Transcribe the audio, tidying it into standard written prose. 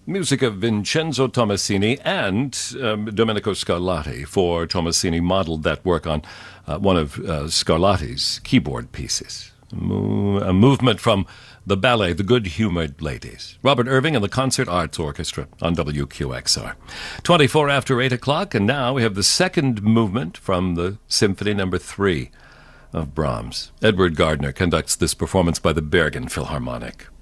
Music of Vincenzo Tommasini and Domenico Scarlatti, for Tommasini modeled that work on one of Scarlatti's keyboard pieces. A movement from the ballet The Good-Humored Ladies. Robert Irving and the Concert Arts Orchestra on WQXR. 24 after 8 o'clock, and now we have the second movement from the Symphony No. 3 of Brahms. Edward Gardner conducts this performance by the Bergen Philharmonic.